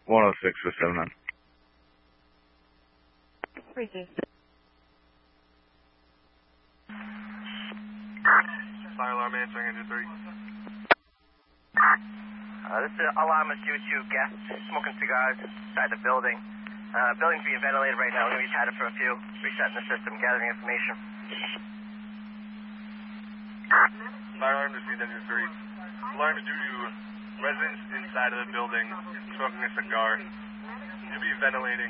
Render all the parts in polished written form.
106 for 79. Fire alarm answering engine 3. This is alarm is due to guests smoking cigars inside the building. Building's being ventilated right now. We've had it for a few. Resetting the system, gathering information. Fire alarm received engine 3. Alarm is due to residents inside of the building smoking a cigar. You'll be ventilating.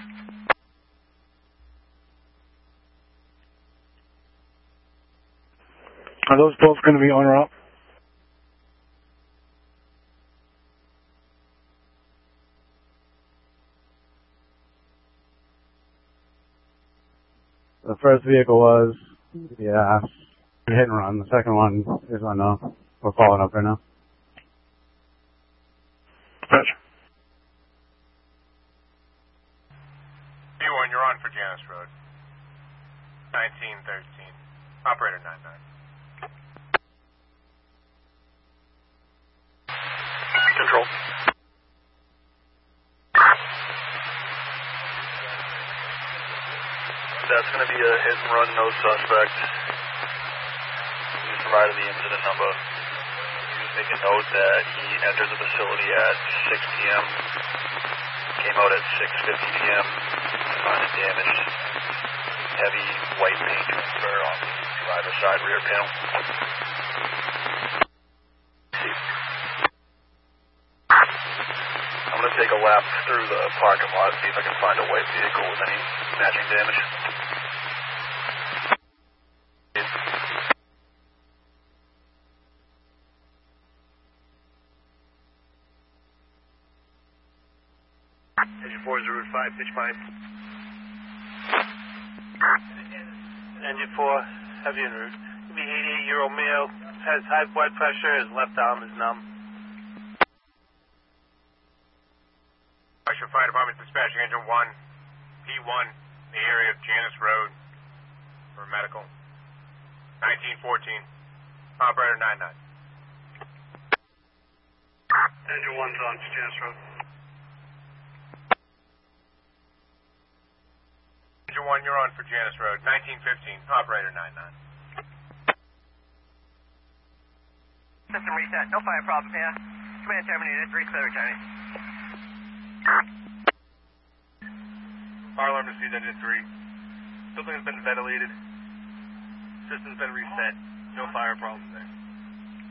Are those both going to be on or up? The first vehicle was, yeah, hit and run. The second one is on, we're following up right now. Gotcha. B1, you're on for Janice Road. 1913. Operator 99. Control. That's going to be a hit and run, no suspect. We provided the incident number. He was making note that he entered the facility at 6 p.m., came out at 6:50 p.m., finding damage, heavy white paint transfer on the driver's side rear panel. I'm going to take a lap through the parking lot, see if I can find a white vehicle with any matching damage. Engine 4 is Route 5, pitch pipe. Engine 4, heavy en route. Be 88-year-old male, has high blood pressure, his left arm is numb. Western Fire Department dispatching engine 1, P1, the area of Janice Road for medical. 1914, operator 99. Engine 1's on Janice Road. Engine 1, you're on for Janice Road. 1915, operator 99. System reset. No fire problem here. Command terminated. Clear returning. Fire alarm received engine 3. Building has been ventilated. System's been reset. No fire problems there.